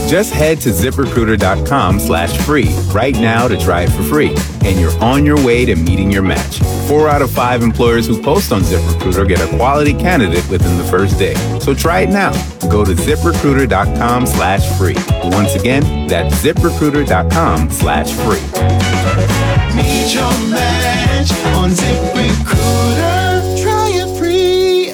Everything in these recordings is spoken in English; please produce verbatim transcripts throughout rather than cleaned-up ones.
Just head to ZipRecruiter.com slash free right now to try it for free. And you're on your way to meeting your match. Four out of five employers who post on ZipRecruiter get a quality candidate within the first day. So try it now. Go to ZipRecruiter.com slash free. Once again, that's ZipRecruiter.com slash free. Meet your match on ZipRecruiter. Try it free.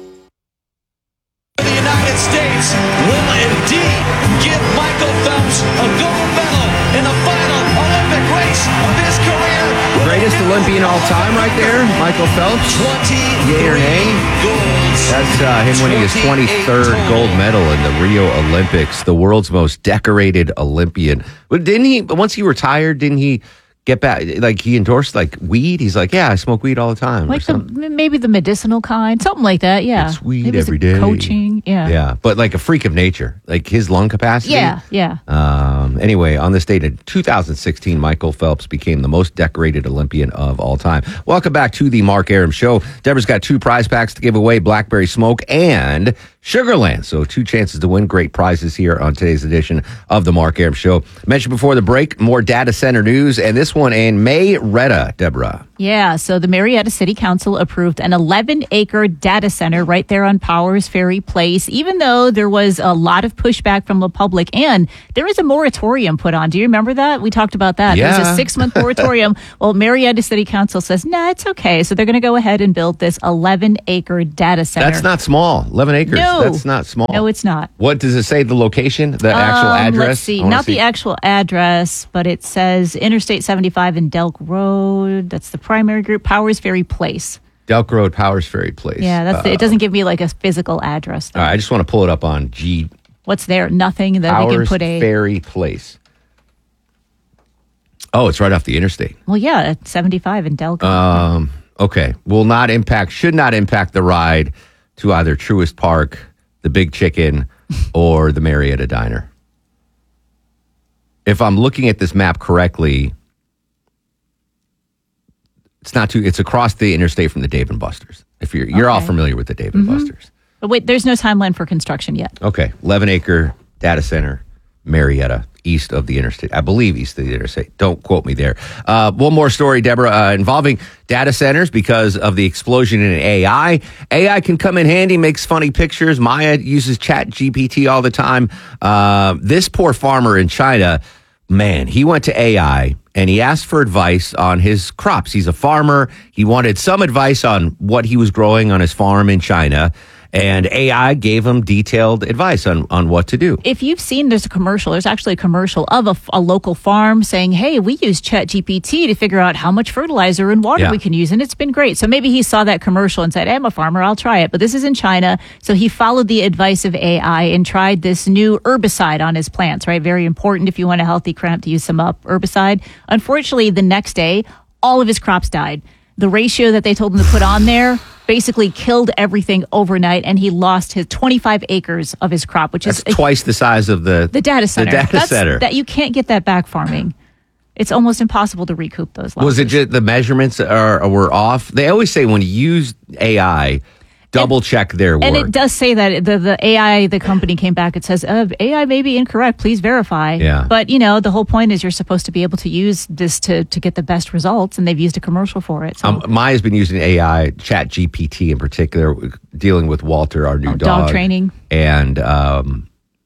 The United States will indeed give Michael Phelps a gold medal in the final Olympic race of his career. Greatest Olympian all time right there, Michael Phelps. Yay or nay? That's uh, him winning his twenty-third gold medal in the Rio Olympics, the world's most decorated Olympian. But didn't he, once he retired, didn't he get back, like he endorsed like weed? He's like, yeah, I smoke weed all the time. Like the, maybe the medicinal kind, something like that, yeah. It's weed maybe every day. Coaching, yeah. Yeah, but like a freak of nature, like his lung capacity. Yeah, yeah. Um, anyway, on this date in two thousand sixteen, Michael Phelps became the most decorated Olympian of all time. Welcome back to the Mark Arum Show. Deborah's got two prize packs to give away, Blackberry Smoke and Sugarland. So two chances to win great prizes here on today's edition of the Mark Arum Show. Mentioned before the break, more data center news, and this one in Marietta, Deborah. Yeah, so the Marietta City Council approved an eleven-acre data center right there on Powers Ferry Place, even though there was a lot of pushback from the public, and there is a moratorium put on. Do you remember that? We talked about that. Yeah. There's a six-month moratorium. Well, Marietta City Council says, nah, it's okay. So they're going to go ahead and build this eleven-acre data center. That's not small. eleven acres. No. That's not small. No, it's not. What does it say, the location, the actual Um, address? Let's see. I wanna Not the actual address, but it says Interstate seventy-five and Delk Road. That's the primary group. Powers Ferry Place. Delk Road, Powers Ferry Place. Yeah, that's Uh, the, it doesn't give me like a physical address, though. All right, I just want to pull it up on G. What's there? Nothing that we can Powers put a... Ferry Place. Oh, it's right off the interstate. Well, yeah, at seventy-five in Delco. Um, okay. Will not impact, should not impact the ride to either Truist Park, the Big Chicken, or the Marietta Diner. If I'm looking at this map correctly, it's not too, it's across the interstate from the Dave and Buster's. If you're, you're all Okay. familiar with the Dave and Mhm. Buster's. But wait, there's no timeline for construction yet. Okay. eleven acre data center, Marietta, east of the interstate. I believe east of the interstate. Don't quote me there. Uh, one more story, Deborah, uh, involving data centers because of the explosion in A I. A I can come in handy, makes funny pictures. Maya uses Chat G P T all the time. Uh, this poor farmer in China, man, he went to A I and he asked for advice on his crops. He's a farmer. He wanted some advice on what he was growing on his farm in China. And A I gave him detailed advice on, on what to do. If you've seen, there's a commercial, there's actually a commercial of a, a local farm saying, hey, we use Chat G P T to figure out how much fertilizer and water Yeah. we can use. And it's been great. So maybe he saw that commercial and said, hey, I'm a farmer, I'll try it. But this is in China. So he followed the advice of A I and tried this new herbicide on his plants, right? Very important if you want a healthy crop to use some up herbicide. Unfortunately, the next day, all of his crops died. The ratio that they told him to put on there basically killed everything overnight, and he lost his twenty-five acres of his crop, which That's is a, twice the size of the, the data center. The data That's, center. That you can't get that back farming. It's almost impossible to recoup those losses. Was it just the measurements are were off? They always say when you use A I, double And- check their work. And it does say that the, the A I, the company came back, it says, uh, A I may be incorrect, please verify. Yeah. But, you know, the whole point is you're supposed to be able to use this to, to get the best results, and they've used a commercial for it. So. Um, Maya's been using A I, Chat G P T in particular, dealing with Walter, our new Oh, dog. dog training. And, um,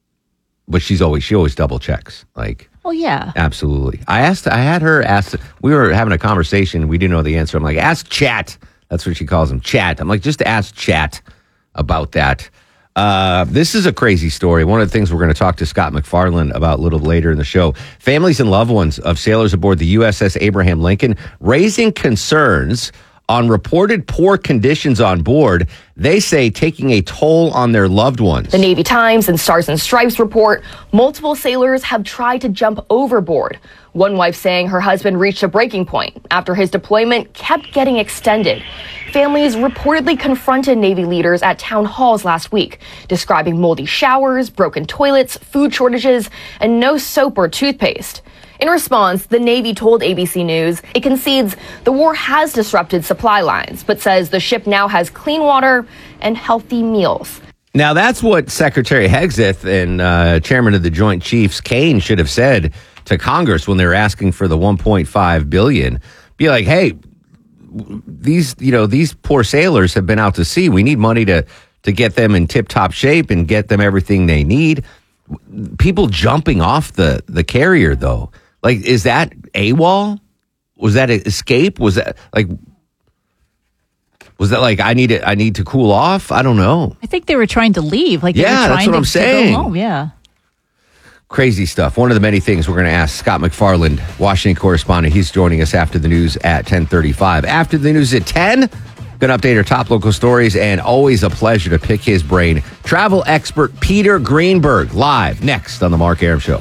but she's always, she always double checks. Like, Well, yeah. absolutely. I asked, I had her ask, we were having a conversation. We didn't know the answer. I'm like, ask Chat. That's what she calls him, Chat. I'm like, just ask Chat about that. Uh, this is a crazy story. One of the things we're going to talk to Scott McFarland about a little later in the show. Families and loved ones of sailors aboard the U S S Abraham Lincoln raising concerns on reported poor conditions on board. They say taking a toll on their loved ones. The Navy Times and Stars and Stripes report multiple sailors have tried to jump overboard. One wife saying her husband reached a breaking point after his deployment kept getting extended. Families reportedly confronted Navy leaders at town halls last week, describing moldy showers, broken toilets, food shortages, and no soap or toothpaste. In response, the Navy told A B C News it concedes the war has disrupted supply lines, but says the ship now has clean water and healthy meals. Now, that's what Secretary Hegseth and uh, Chairman of the Joint Chiefs, Kane, should have said to Congress when they were asking for the one point five billion dollars. Be like, hey, these, you know, these poor sailors have been out to sea. We need money to, to get them in tip-top shape and get them everything they need. People jumping off the, the carrier, though. Like, is that AWOL? Was that an escape? Was that, like... Was that like I need it? I need to cool off? I don't know. I think they were trying to leave. Like they yeah, were trying that's what to, I'm saying. To go home. Yeah, crazy stuff. One of the many things we're going to ask Scott McFarland, Washington correspondent. He's joining us after the news at ten thirty-five. After the news at ten, going to update our top local stories, and always a pleasure to pick his brain. Travel expert Peter Greenberg live next on the Mark Arum Show.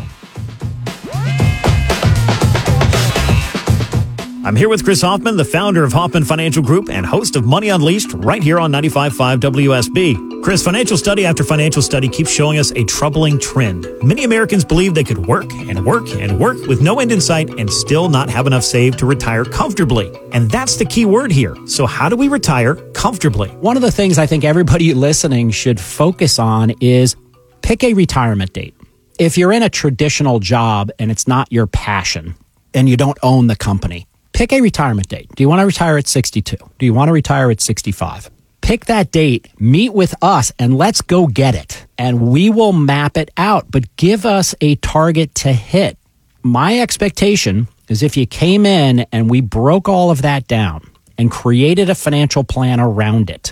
I'm here with Chris Hoffman, the founder of Hoffman Financial Group and host of Money Unleashed right here on ninety-five point five W S B. Chris, financial study after financial study keeps showing us a troubling trend. Many Americans believe they could work and work and work with no end in sight and still not have enough saved to retire comfortably. And that's the key word here. So how do we retire comfortably? One of the things I think everybody listening should focus on is pick a retirement date. If you're in a traditional job and it's not your passion and you don't own the company, pick a retirement date. Do you want to retire at sixty-two? Do you want to retire at sixty-five? Pick that date, meet with us, and let's go get it. And we will map it out, but give us a target to hit. My expectation is if you came in and we broke all of that down and created a financial plan around it,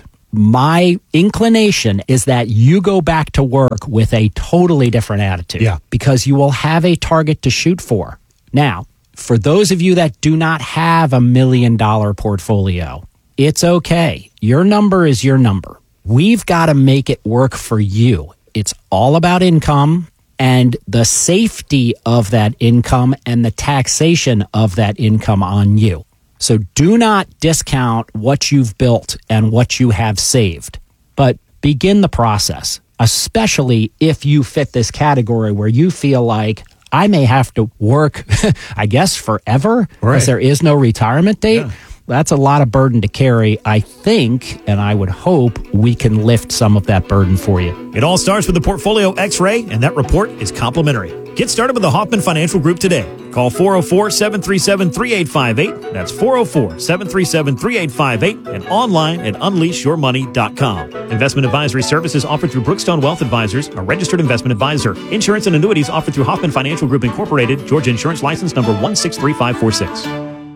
my inclination is that you go back to work with a totally different attitude. Yeah. Because you will have a target to shoot for. Now, for those of you that do not have a million dollar portfolio, it's okay. Your number is your number. We've got to make it work for you. It's all about income and the safety of that income and the taxation of that income on you. So do not discount what you've built and what you have saved, but begin the process, especially if you fit this category where you feel like I may have to work, I guess, forever, because Right. there is no retirement date. Yeah. That's a lot of burden to carry. I think, and I would hope, we can lift some of that burden for you. It all starts with the Portfolio X-Ray, and that report is complimentary. Get started with the Hoffman Financial Group today. Call four oh four, seven three seven, three eight five eight. That's four oh four, seven three seven, three eight five eight and online at unleash your money dot com. Investment advisory services offered through Brookstone Wealth Advisors, a registered investment advisor. Insurance and annuities offered through Hoffman Financial Group Incorporated, Georgia Insurance License number one six three five four six.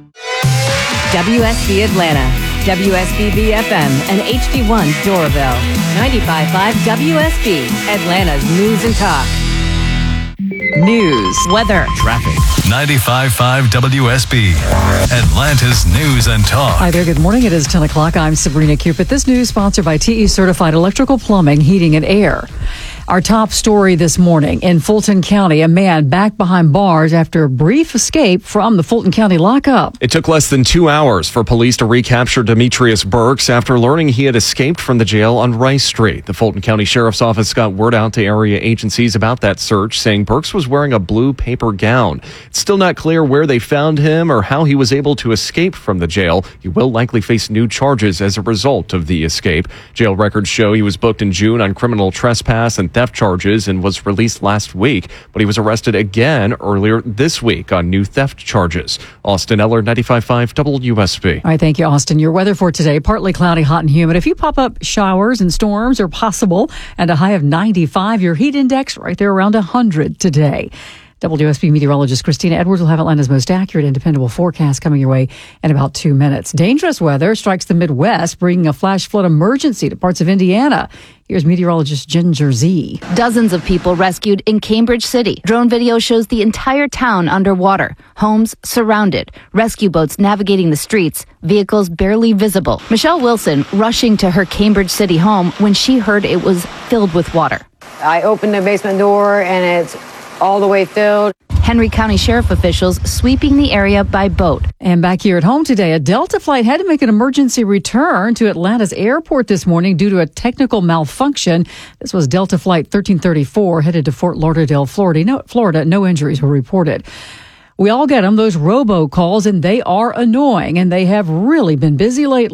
W S B Atlanta, W S B B F M, and H D one Doraville. ninety-five point five W S B, Atlanta's news and talk. News, weather, Traffic. ninety-five point five W S B, Atlanta's news and talk. Hi there, good morning. It is ten o'clock. I'm Sabrina Cupid. This news sponsored by T E Certified Electrical Plumbing, Heating and Air. Our top story this morning in Fulton County, a man back behind bars after a brief escape from the Fulton County lockup. It took less than two hours for police to recapture Demetrius Burks after learning he had escaped from the jail on Rice Street. The Fulton County Sheriff's Office got word out to area agencies about that search, saying Burks was wearing a blue paper gown. It's still not clear where they found him or how he was able to escape from the jail. He will likely face new charges as a result of the escape. Jail records show he was booked in June on criminal trespass and theft charges and was released last week, but he was arrested again earlier this week on new theft charges. Austin Eller, ninety-five point five W S B. All right, thank you, Austin. Your weather for today, partly cloudy, hot and humid. A few pop-up showers and storms are possible, and a high of ninety-five. Your heat index right there around one hundred today. W S B meteorologist Christina Edwards will have Atlanta's most accurate and dependable forecast coming your way in about two minutes. Dangerous weather strikes the Midwest, bringing a flash flood emergency to parts of Indiana. Here's meteorologist Ginger Z. Dozens of people rescued in Cambridge City. Drone video shows the entire town underwater. Homes surrounded. Rescue boats navigating the streets. Vehicles barely visible. Michelle Wilson rushing to her Cambridge City home when she heard it was filled with water. I opened the basement door and it's all the way filled. Henry County Sheriff officials sweeping the area by boat. And back here at home today, a Delta flight had to make an emergency return to Atlanta's airport this morning due to a technical malfunction. This was Delta Flight thirteen thirty-four headed to Fort Lauderdale, Florida. No, Florida, no injuries were reported. We all get them, those robocalls, and they are annoying, and they have really been busy lately.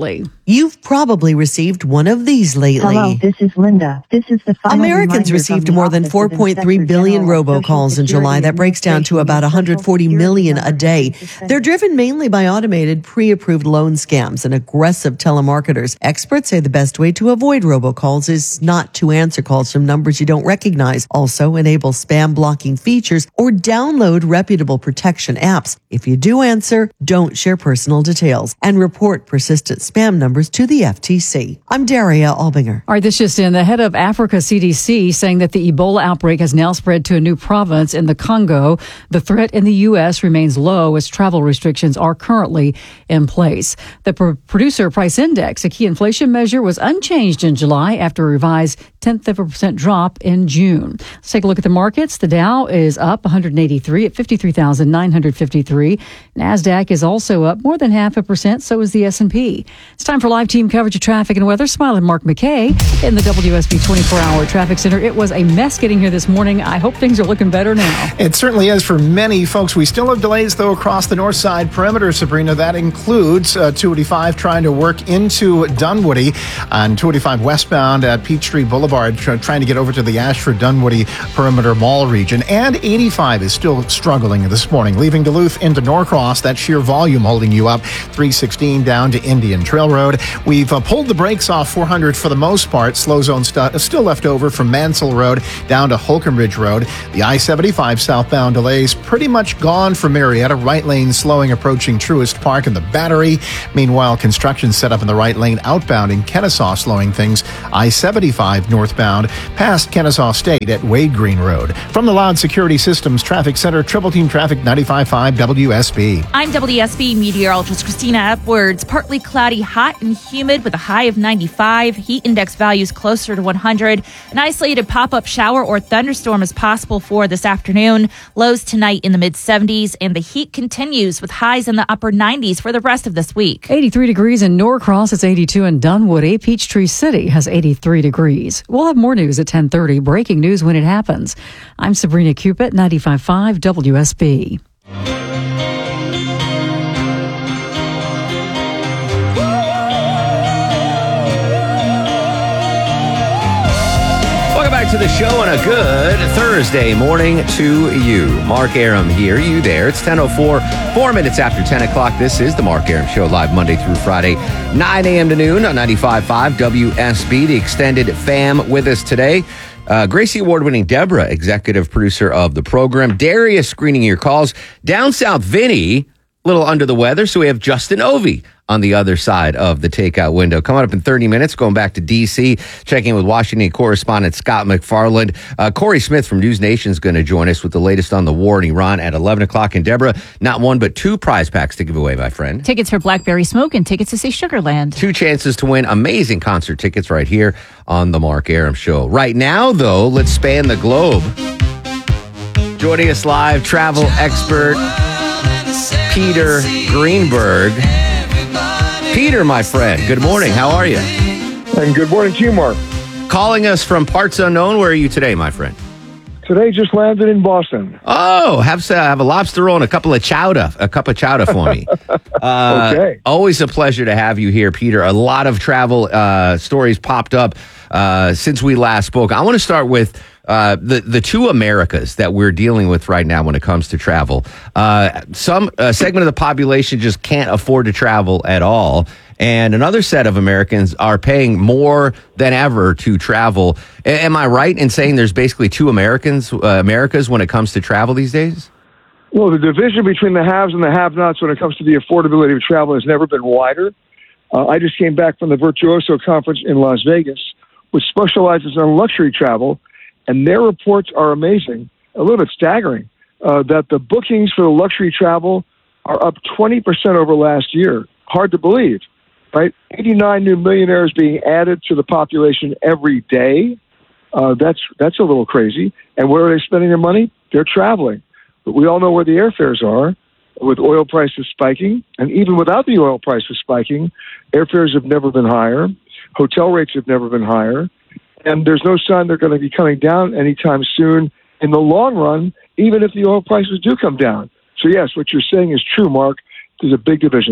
You've probably received one of these lately. Hello, this is Linda. This is the final Americans reminder received from the more than Office four of point three Inspector billion General of robocalls Social in July. Security That breaks down to about one hundred forty million a day. They're driven mainly by automated, pre-approved loan scams and aggressive telemarketers. Experts say the best way to avoid robocalls is not to answer calls from numbers you don't recognize. Also, enable spam blocking features or download reputable protection apps. If you do answer, don't share personal details and report persistent spam numbers to the F T C. I'm Daria Albinger. All right, this just in. The head of Africa C D C saying that the Ebola outbreak has now spread to a new province in the Congo. The threat in the U S remains low as travel restrictions are currently in place. The pro- producer price index, a key inflation measure, was unchanged in July after a revised tenth of a percent drop in June. Let's take a look at the markets. The Dow is up one hundred eighty-three at fifty-three thousand nine hundred fifty-three. NASDAQ is also up more than half a percent. So is the S and P. It's time for live team coverage of traffic and weather. Smiling Mark McKay in the W S B twenty-four hour traffic center. It was a mess getting here this morning. I hope things are looking better now. It certainly is for many folks. We still have delays, though, across the north side perimeter, Sabrina. That includes uh, two eighty-five trying to work into Dunwoody on two eighty-five westbound at Peachtree Boulevard, tr- trying to get over to the Ashford Dunwoody perimeter mall region. And eighty-five is still struggling this morning, leaving Duluth into Norcross. That sheer volume holding you up. three sixteen down to Indian Trail Road. We've uh, pulled the brakes off four hundred for the most part. Slow zone st- still left over from Mansell Road down to Holcomb Ridge Road. The I seventy-five southbound delays pretty much gone for Marietta. Right lane slowing approaching Truist Park and the Battery. Meanwhile, construction set up in the right lane outbound in Kennesaw slowing things. I seventy-five northbound past Kennesaw State at Wade Green Road. From the Loud Security Systems Traffic Center, Triple Team Traffic ninety-five point five W S B. I'm W S B meteorologist Christina Upwards. Partly cloudy, hot and humid with a high of ninety-five. Heat index values closer to one hundred. An isolated pop-up shower or thunderstorm is possible for this afternoon. Lows tonight in the mid-seventies, and the heat continues with highs in the upper nineties for the rest of this week. eighty-three degrees in Norcross. It's eighty-two in Dunwoody. Peachtree City has eighty-three degrees. We'll have more news at ten thirty. Breaking news when it happens. I'm Sabrina Cupid, ninety-five point five W S B. Welcome back to the show on a good Thursday morning to you. Mark Aram here, you there. It's ten oh four, four minutes after ten o'clock. This is the Mark Aram Show, live Monday through Friday, nine a.m. to noon on ninety-five point five W S B. The extended fam with us today. Uh, Gracie Award-winning Deborah, executive producer of the program. Darius screening your calls. Down south, Vinny, a little under the weather, so we have Justin Ovey on the other side of the takeout window. Coming up in thirty minutes, going back to D C, checking in with Washington correspondent Scott McFarland. Uh, Corey Smith from News Nation is going to join us with the latest on the war in Iran at eleven o'clock. And Deborah, not one but two prize packs to give away, my friend. Tickets for Blackberry Smoke and tickets to see Sugarland. Two chances to win amazing concert tickets right here on the Mark Aram Show. Right now, though, let's span the globe. Joining us live, travel expert Peter Greenberg. Peter, my friend, good morning. How are you? And good morning to you, Mark. Calling us from parts unknown. Where are you today, my friend? Today just landed in Boston. Oh, have uh, have a lobster roll and a couple of chowder, a cup of chowder for me. uh, okay. Always a pleasure to have you here, Peter. A lot of travel uh, stories popped up uh, since we last spoke. I want to start with Uh, the the two Americas that we're dealing with right now when it comes to travel. Uh, some a segment of the population just can't afford to travel at all, and another set of Americans are paying more than ever to travel. A- am I right in saying there's basically two Americans uh, Americas when it comes to travel these days? Well, the division between the haves and the have-nots when it comes to the affordability of travel has never been wider. Uh, I just came back from the Virtuoso Conference in Las Vegas, which specializes in luxury travel. And their reports are amazing, a little bit staggering, uh, that the bookings for the luxury travel are up twenty percent over last year. Hard to believe, right? eighty-nine new millionaires being added to the population every day. Uh, that's that's a little crazy. And where are they spending their money? They're traveling. But we all know where the airfares are, with oil prices spiking. And even without the oil prices spiking, airfares have never been higher. Hotel rates have never been higher. And there's no sign they're going to be coming down anytime soon in the long run, even if the oil prices do come down. So, yes, what you're saying is true, Mark. There's a big division there.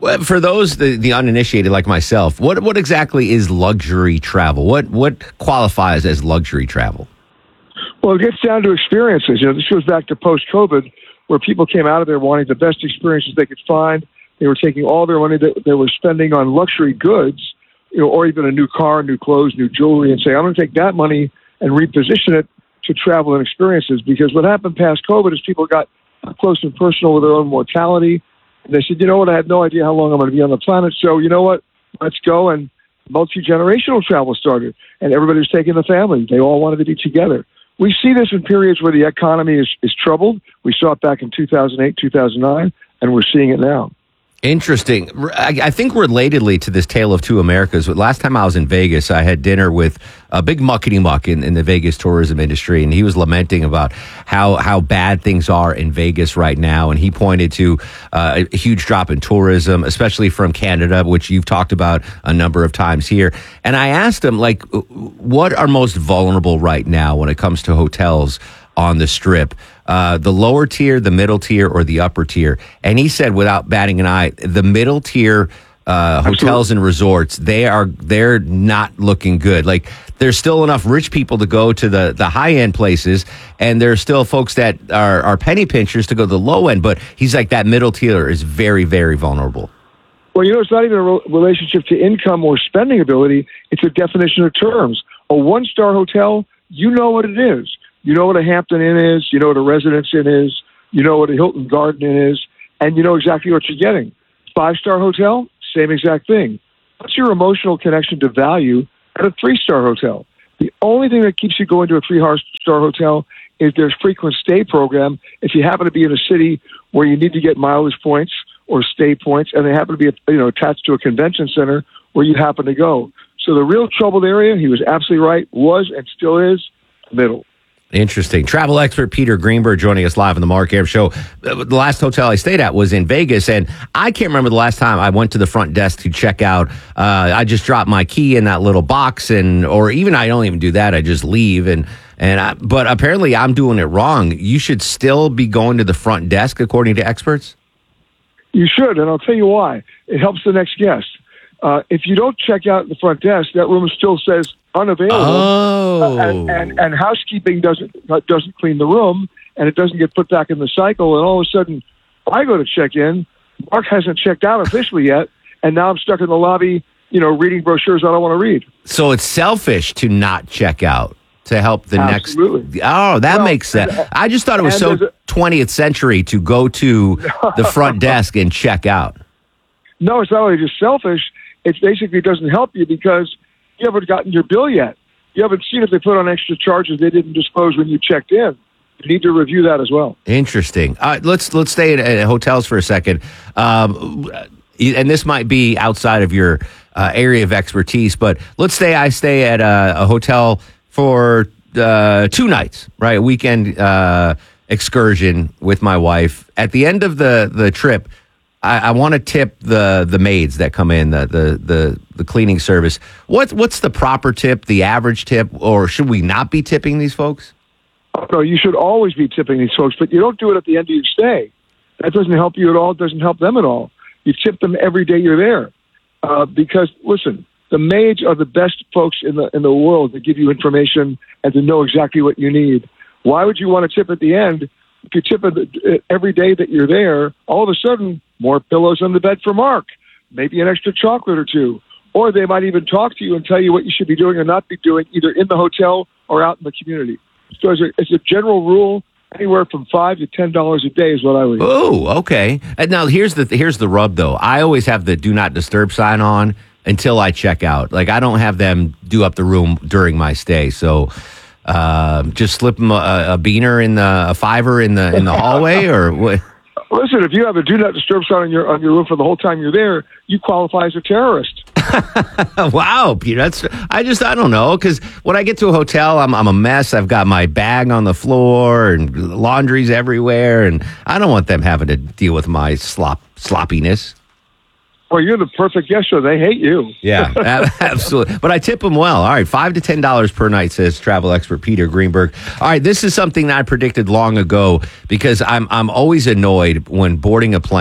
Well, for those the, the uninitiated like myself, what what exactly is luxury travel? What what qualifies as luxury travel? Well, it gets down to experiences. You know, this goes back to post-COVID, where people came out of there wanting the best experiences they could find. They were taking all their money that they were spending on luxury goods, you know, or even a new car, new clothes, new jewelry, and say, I'm going to take that money and reposition it to travel and experiences. Because what happened past COVID is people got up close and personal with their own mortality. And they said, you know what, I have no idea how long I'm going to be on the planet. So you know what, let's go. And multi-generational travel started. And everybody was taking the family. They all wanted to be together. We see this in periods where the economy is, is troubled. We saw it back in two thousand eight, two thousand nine, and we're seeing it now. Interesting. I, I think relatedly to this tale of two Americas, last time I was in Vegas, I had dinner with a big muckety muck in, in the Vegas tourism industry, and he was lamenting about how, how bad things are in Vegas right now. And he pointed to uh, a huge drop in tourism, especially from Canada, which you've talked about a number of times here. And I asked him, like, what are most vulnerable right now when it comes to hotels on the Strip? Uh, the lower tier, the middle tier, or the upper tier? And he said, without batting an eye, the middle tier uh, hotels and resorts, they are they're not looking good. Like, there's still enough rich people to go to the, the high end places, and there's still folks that are, are penny pinchers to go to the low end. But he's like, that middle tier is very, very vulnerable. Well, you know, it's not even a re- relationship to income or spending ability. It's a definition of terms. A one-star hotel, you know what it is. You know what a Hampton Inn is. You know what a Residence Inn is. You know what a Hilton Garden Inn is. And you know exactly what you're getting. Five-star hotel, same exact thing. What's your emotional connection to value at a three-star hotel? The only thing that keeps you going to a three-star hotel is their frequent stay program. If you happen to be in a city where you need to get mileage points or stay points, and they happen to be, you know, attached to a convention center where you happen to go. So the real troubled area, he was absolutely right, was and still is middle. Interesting. Travel expert Peter Greenberg joining us live on the Mark Arum Show. The last hotel I stayed at was in Vegas, and I can't remember the last time I went to the front desk to check out. Uh, I just dropped my key in that little box, and or even I don't even do that. I just leave, and and I, but apparently I'm doing it wrong. You should still be going to the front desk, according to experts. You should, and I'll tell you why. It helps the next guest. Uh, if you don't check out at the front desk, that room still says unavailable, oh. uh, and, and and housekeeping doesn't uh, doesn't clean the room, and it doesn't get put back in the cycle. And all of a sudden, I go to check in, Mark hasn't checked out officially yet, and now I'm stuck in the lobby, you know, reading brochures I don't want to read. So it's selfish to not check out to help the Absolutely. next. Oh, that well, makes sense. And, I just thought it was so a, twentieth century to go to the front desk and check out. No, it's not only just selfish. It basically doesn't help you because you haven't gotten your bill yet. You haven't seen if they put on extra charges they didn't disclose when you checked in. You need to review that as well. Interesting. Uh, let's let's stay at, at hotels for a second. Um, and this might be outside of your uh, area of expertise, but let's say I stay at a, a hotel for uh, two nights, right? A weekend uh, excursion with my wife. At the end of the, the trip, I, I want to tip the the maids that come in, the the the, the cleaning service. What what's the proper tip, the average tip, or should we not be tipping these folks? No, you should always be tipping these folks, but you don't do it at the end of your stay. That doesn't help you at all. It doesn't help them at all. You tip them every day you're there, uh, because listen, the maids are the best folks in the in the world to give you information and to know exactly what you need. Why would you want to tip at the end? If you tip it every day that you're there, all of a sudden, more pillows on the bed for Mark, maybe an extra chocolate or two. Or they might even talk to you and tell you what you should be doing or not be doing, either in the hotel or out in the community. So as a, as a general rule, anywhere from five to ten dollars a day is what I would do. Oh, okay. And now here's the here's the rub, though. I always have the do not disturb sign on until I check out. Like, I don't have them do up the room during my stay. So uh, just slip them a, a beaner in the a fiver in the in the hallway, or what? Listen, if you have a do not disturb sign on your on your room for the whole time you're there, you qualify as a terrorist. Wow, Peter, that's I just I don't know, because when I get to a hotel, I'm I'm a mess. I've got my bag on the floor and laundry's everywhere, and I don't want them having to deal with my slop sloppiness. Well, you're the perfect guest, so they hate you. Yeah, absolutely. But I tip them well. All right, five to ten dollars per night, says travel expert Peter Greenberg. All right, this is something that I predicted long ago, because I'm I'm always annoyed when boarding a plane.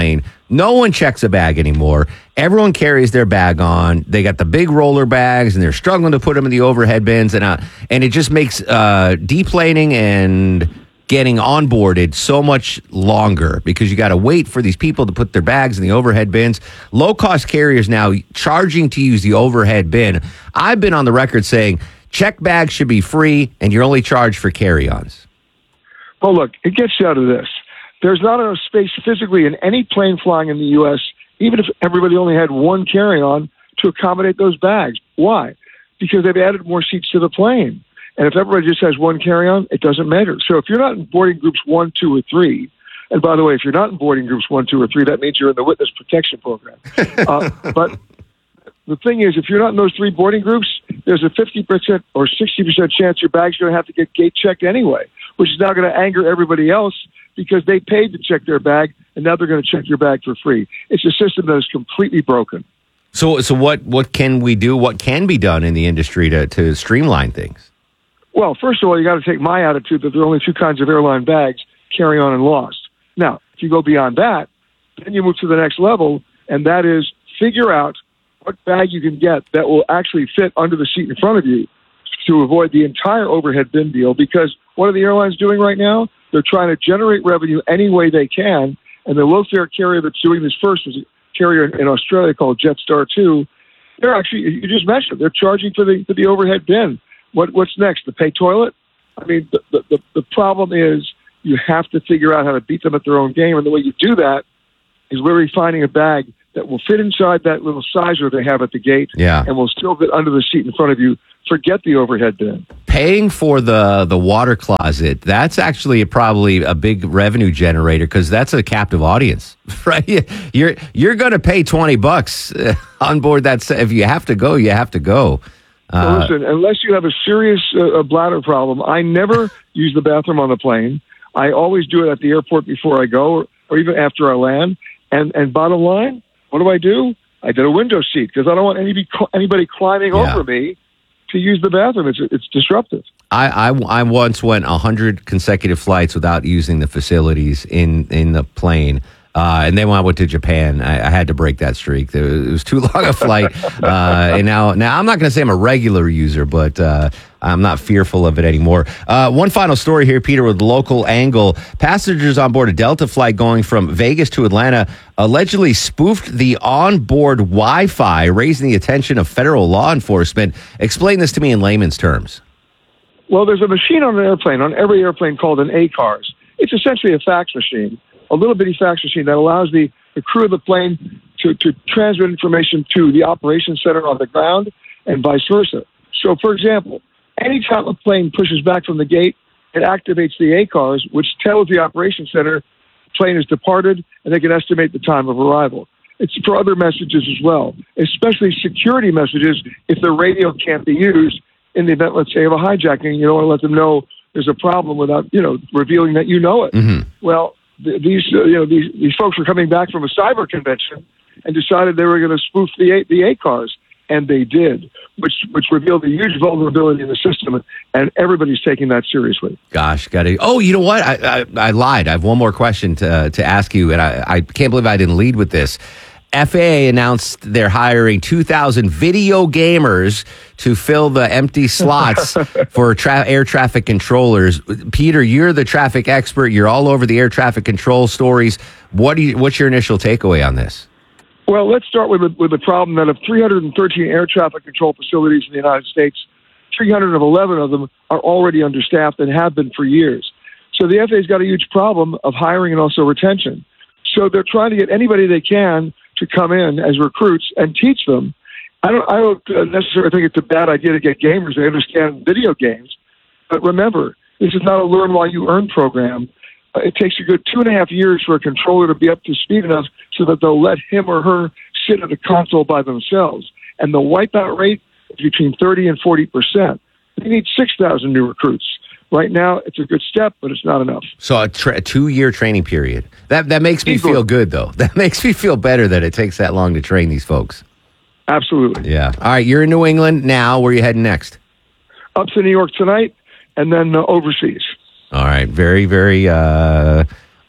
No one checks a bag anymore. Everyone carries their bag on. They got the big roller bags, and they're struggling to put them in the overhead bins, and uh, and it just makes uh, deplaning and getting onboarded so much longer because you got to wait for these people to put their bags in the overhead bins. Low-cost carriers now charging to use the overhead bin. I've been on the record saying check bags should be free, and you're only charged for carry-ons. Well, look, it gets down to this. There's not enough space physically in any plane flying in the U S, even if everybody only had one carry-on, to accommodate those bags. Why? Because they've added more seats to the plane. And if everybody just has one carry-on, it doesn't matter. So if you're not in boarding groups one, two, or three, and by the way, if you're not in boarding groups one, two, or three, that means you're in the witness protection program. uh, but the thing is, if you're not in those three boarding groups, there's a fifty percent or sixty percent chance your bag's going to have to get gate checked anyway, which is now going to anger everybody else because they paid to check their bag, and now they're going to check your bag for free. It's a system that is completely broken. So, so what, what can we do? What can be done in the industry to, to streamline things? Well, first of all, you got to take my attitude that there are only two kinds of airline bags, carry-on and lost. Now, if you go beyond that, then you move to the next level, and that is figure out what bag you can get that will actually fit under the seat in front of you to avoid the entire overhead bin deal. Because what are the airlines doing right now? They're trying to generate revenue any way they can, and the low-fare carrier that's doing this first is a carrier in Australia called Jetstar two. They're actually, you just mentioned, they're charging for the for the overhead bin. What What's next? The pay toilet? I mean, the, the, the problem is you have to figure out how to beat them at their own game, and the way you do that is literally finding a bag that will fit inside that little sizer they have at the gate, yeah, and will still fit under the seat in front of you. Forget the overhead bin. Paying for the the water closet, that's actually probably a big revenue generator because that's a captive audience, right? You're you're going to pay twenty bucks on board that. If you have to go, you have to go. Uh, well, listen, unless you have a serious uh, bladder problem, I never use the bathroom on the plane. I always do it at the airport before I go, or, or even after I land. And and bottom line, what do I do? I did a window seat because I don't want anybody anybody climbing Yeah. over me to use the bathroom. It's it's disruptive. I, I, I once went one hundred consecutive flights without using the facilities in, in the plane. Uh, and then when I went to Japan, I, I had to break that streak. It was, it was too long a flight. Uh, and now, now I'm not going to say I'm a regular user, but uh, I'm not fearful of it anymore. Uh, one final story here, Peter, with Local Angle. Passengers on board a Delta flight going from Vegas to Atlanta allegedly spoofed the onboard Wi-Fi, raising the attention of federal law enforcement. Explain this to me in layman's terms. Well, there's a machine on an airplane, on every airplane, called an A C A R S. It's essentially a fax machine, a little bitty fax machine that allows the, the crew of the plane to, to transmit information to the operations center on the ground and vice versa. So, for example, anytime a plane pushes back from the gate, it activates the A C A R S, which tells the operations center the plane has departed, and they can estimate the time of arrival. It's for other messages as well, especially security messages if the radio can't be used in the event, let's say, of a hijacking. You don't want to let them know there's a problem without, you know, revealing that you know it. Mm-hmm. Well, th- these, uh, you know, these, these folks were coming back from a cyber convention and decided they were going to spoof the A- the A C A R S, and they did, which which revealed a huge vulnerability in the system, and everybody's taking that seriously. Gosh, got it. Oh, you know what? I, I, I lied. I have one more question to to ask you, and I, I can't believe I didn't lead with this. F A A announced they're hiring two thousand video gamers to fill the empty slots for tra- air traffic controllers. Peter, you're the traffic expert. You're all over the air traffic control stories. What do you, what's your initial takeaway on this? Well, let's start with the, with the problem that of three hundred thirteen air traffic control facilities in the United States, three hundred eleven of them are already understaffed and have been for years. So the F A A's got a huge problem of hiring and also retention. So they're trying to get anybody they can to come in as recruits and teach them. I don't, I don't necessarily think it's a bad idea to get gamers. They understand video games. But remember, this is not a learn while you earn program. Uh, it takes a good two and a half years for a controller to be up to speed enough so that they'll let him or her sit at a console by themselves. And the wipeout rate is between thirty and forty percent. They need six thousand new recruits. Right now, it's a good step, but it's not enough. So a, tra- a two-year training period. That that makes me Equally. feel good, though. That makes me feel better that it takes that long to train these folks. Absolutely. Yeah. All right, you're in New England now. Where are you heading next? Up to New York tonight, and then uh, overseas. All right. Very, very uh,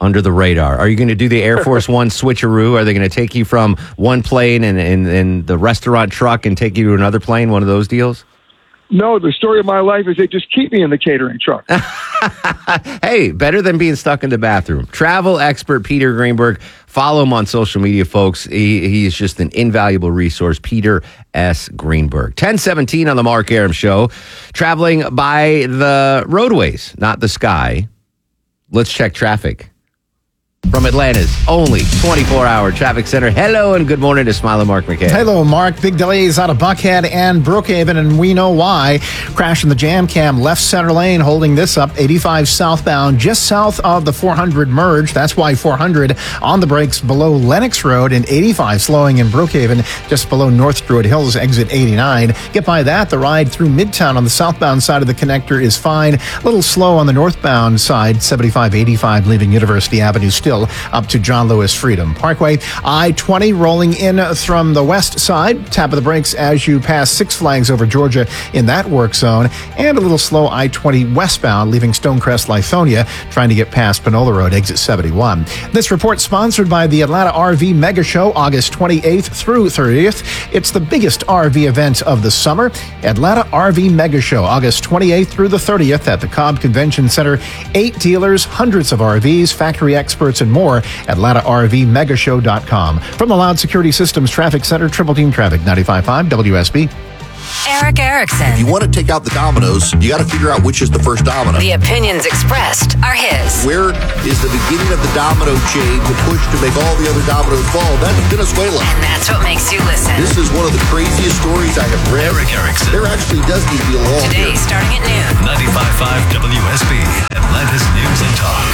under the radar. Are you going to do the Air Force One switcheroo? Are they going to take you from one plane and, and, and the restaurant truck and take you to another plane, one of those deals? No, the story of my life is they just keep me in the catering truck. Hey, better than being stuck in the bathroom. Travel expert Peter Greenberg. Follow him on social media, folks. He, he's just an invaluable resource. Peter S. Greenberg. ten seventeen on the Mark Arum Show. Traveling by the roadways, not the sky. Let's check traffic. From Atlanta's only twenty-four hour traffic center. Hello and good morning to Smile and Mark McKay. Hello, Mark. Big delays out of Buckhead and Brookhaven, and we know why. Crash in the jam cam, left center lane, holding this up. eighty-five southbound, just south of the four hundred merge. That's why four hundred on the brakes below Lennox Road, and eighty-five slowing in Brookhaven, just below North Druid Hills, exit eighty-nine. Get by that. The ride through Midtown on the southbound side of the connector is fine. A little slow on the northbound side, seventy-five eighty-five leaving University Avenue still up to John Lewis Freedom Parkway. I twenty rolling in from the west side. Tap of the brakes as you pass Six Flags over Georgia in that work zone. And a little slow I twenty westbound leaving Stonecrest, Lithonia, trying to get past Panola Road, exit seventy-one. This report sponsored by the Atlanta R V Mega Show, August twenty-eighth through thirtieth. It's the biggest R V event of the summer. Atlanta R V Mega Show, August twenty-eighth through the thirtieth at the Cobb Convention Center. Eight dealers, hundreds of R Vs, factory experts, and more. Atlanta R V Megashow dot com. From the Loud Security Systems Traffic Center, Triple Team Traffic, ninety-five point five W S B. Eric Erickson. If you want to take out the dominoes, you got to figure out which is the first domino. The opinions expressed are his. Where is the beginning of the domino chain to push to make all the other dominoes fall? That's Venezuela. And that's what makes you listen. This is one of the craziest stories I have read. Eric Erickson. There actually does need to be a law Today, here. starting at noon. ninety-five point five W S B, Atlanta's News and Talk.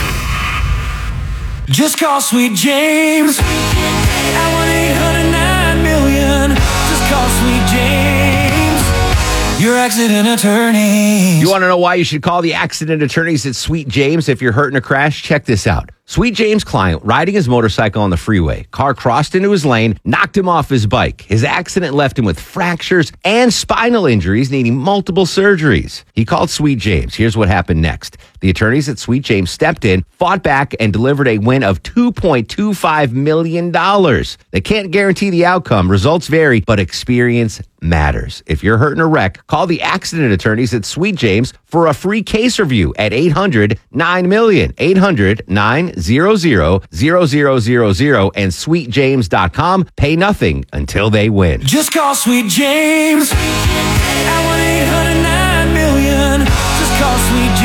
Just call Sweet James at one eight hundred nine million. Just call Sweet James, your accident attorney. You want to know why you should call the accident attorneys at Sweet James if you're hurt in a crash? Check this out. Sweet James' client, riding his motorcycle on the freeway. Car crossed into his lane, knocked him off his bike. His accident left him with fractures and spinal injuries, needing multiple surgeries. He called Sweet James. Here's what happened next. The attorneys at Sweet James stepped in, fought back, and delivered a win of two point two five million dollars. They can't guarantee the outcome. Results vary, but experience matters. If you're hurt in a wreck, call the accident attorneys at Sweet James for a free case review at eight hundred nine million, eight hundred nine hundred zero zero zero zero and sweet james dot com. Pay nothing until they win. Just call Sweet James at one eight hundred nine million. Just call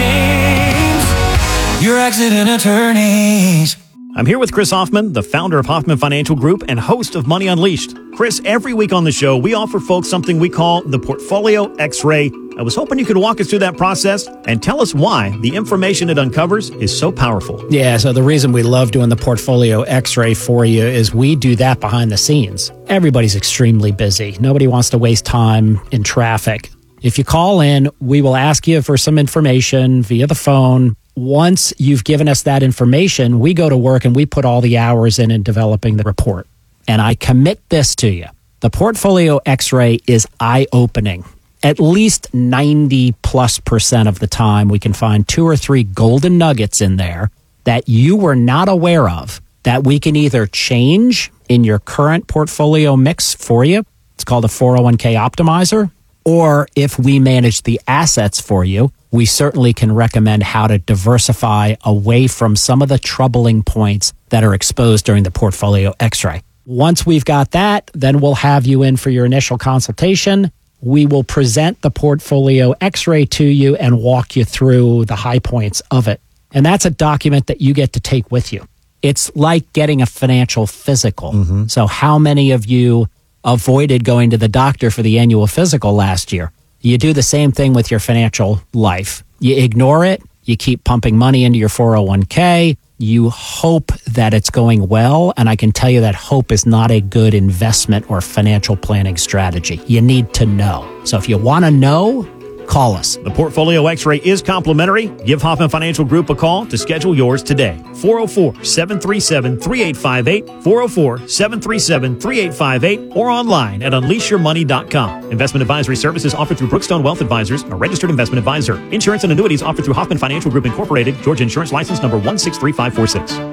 Sweet James, your accident attorneys. I'm here with Chris Hoffman, the founder of Hoffman Financial Group and host of Money Unleashed. Chris, every week on the show, we offer folks something we call the Portfolio X-Ray. I was hoping you could walk us through that process and tell us why the information it uncovers is so powerful. Yeah, so the reason we love doing the Portfolio X-Ray for you is we do that behind the scenes. Everybody's extremely busy. Nobody wants to waste time in traffic. If you call in, we will ask you for some information via the phone. Once you've given us that information, we go to work and we put all the hours in in developing the report. And I commit this to you. The Portfolio X-Ray is eye-opening. At least ninety plus percent of the time, we can find two or three golden nuggets in there that you were not aware of that we can either change in your current portfolio mix for you. It's called a four oh one k optimizer. Or if we manage the assets for you, we certainly can recommend how to diversify away from some of the troubling points that are exposed during the Portfolio X-Ray. Once we've got that, then we'll have you in for your initial consultation. We will present the Portfolio X-Ray to you and walk you through the high points of it. And that's a document that you get to take with you. It's like getting a financial physical. Mm-hmm. So how many of you avoided going to the doctor for the annual physical last year? You do the same thing with your financial life. You ignore it. You keep pumping money into your four oh one k. You hope that it's going well. And I can tell you that hope is not a good investment or financial planning strategy. You need to know. So if you want to know, call us. The Portfolio X-Ray is complimentary. Give Hoffman Financial Group a call to schedule yours today. four oh four, seven three seven, three eight five eight, four oh four, seven three seven, three eight five eight, or online at unleash your money dot com. Investment advisory services offered through Brookstone Wealth Advisors, a registered investment advisor. Insurance and annuities offered through Hoffman Financial Group Incorporated, Georgia Insurance License number one six three five four six.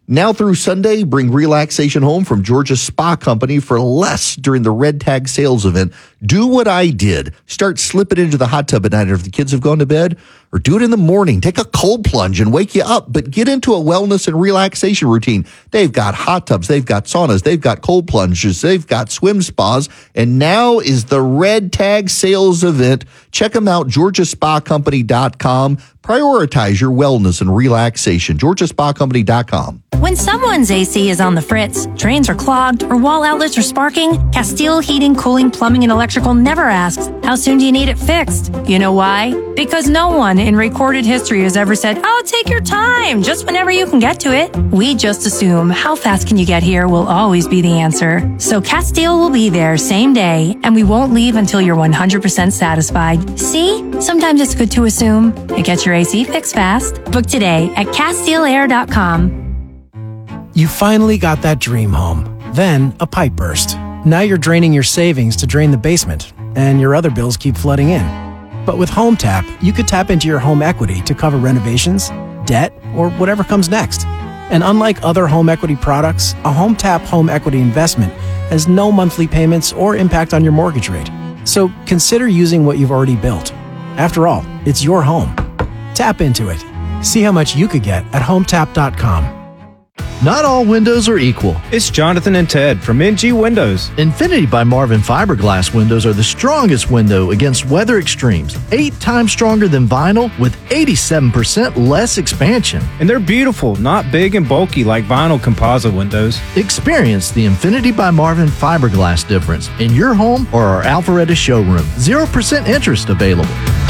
Now through Sunday, bring relaxation home from Georgia Spa Company for less during the Red Tag sales event. Do what I did. Start slipping into the hot tub at night after the kids have gone to bed, or do it in the morning. Take a cold plunge and wake you up, but get into a wellness and relaxation routine. They've got hot tubs, they've got saunas, they've got cold plunges, they've got swim spas, and now is the Red Tag sales event. Check them out, georgia spa company dot com. Prioritize your wellness and relaxation, georgia spa company dot com. When someone's A C is on the fritz, drains are clogged, or wall outlets are sparking, Castile Heating, Cooling, Plumbing, and Electrical never asks, how soon do you need it fixed? You know why? Because no one in recorded history has ever said, oh, take your time, just whenever you can get to it. We just assume how fast can you get here will always be the answer. So Castile will be there same day, and we won't leave until you're one hundred percent satisfied. See? Sometimes it's good to assume. It gets your A C fixed fast. Book today at castile air dot com. You finally got that dream home. Then a pipe burst. Now you're draining your savings to drain the basement, and your other bills keep flooding in. But with HomeTap, you could tap into your home equity to cover renovations, debt, or whatever comes next. And unlike other home equity products, a HomeTap home equity investment has no monthly payments or impact on your mortgage rate. So consider using what you've already built. After all, it's your home. Tap into it. See how much you could get at home tap dot com. Not all windows are equal. It's Jonathan and Ted from N G Windows. Infinity by Marvin fiberglass windows are the strongest window against weather extremes. Eight times stronger than vinyl with eighty-seven percent less expansion. And they're beautiful, not big and bulky like vinyl composite windows. Experience the Infinity by Marvin fiberglass difference in your home or our Alpharetta showroom. zero percent interest available.